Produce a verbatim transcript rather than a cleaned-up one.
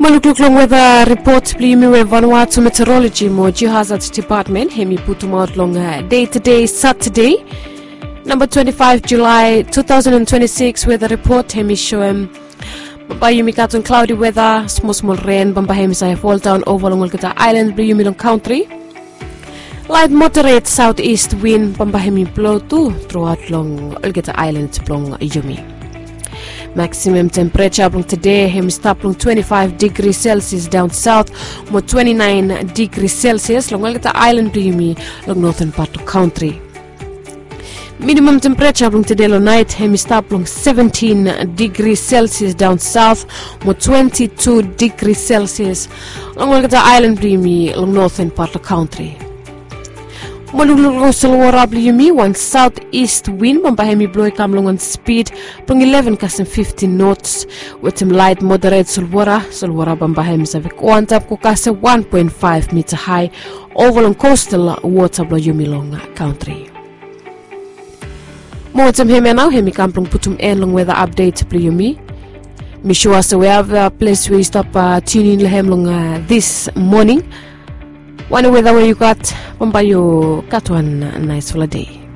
Malukluklong weather report plimi we Vanuatu meteorology mo geohazards department hemi putum outlong day to day Saturday number twenty-five July two thousand twenty-six weather report hemi shoem bamba yumi katun cloudy weather small small rain bamba hemi sa fall down overlong Olgeta Island blimi long country light moderate southeast wind bamba hemi blow to throughout long Olgeta Island long yumi. Maximum temperature from today hemi stop from twenty-five degrees Celsius down south, more twenty-nine degrees Celsius long Olgeta Island yumi long northern part of country. Minimum temperature from today long night hemi stop from seventeen degrees Celsius down south, more twenty-two degrees Celsius long Olgeta Island yumi long northern part of country. Malulong salwarabli yumi one southeast wind bamba hemi blow kamlong on speed from eleven kasem fifteen knots with him light moderate salwara salwara bamba hemi savik one tap ko kase one point five meter high over long coastal water blow yumi long country. Mo tem hemi now hemi kamlong putum en long weather update bli yumi. Me sure us we have a place where you stop uh, tuning lehem long uh, this morning. One weather where you got Bombayo got one nice holiday.